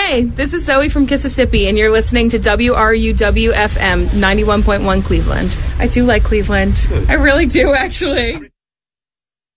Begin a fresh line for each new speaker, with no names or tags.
Hey, this is Zoe from Mississippi, and you're listening to WRUW-FM 91.1 Cleveland. I do like Cleveland. I really do, actually.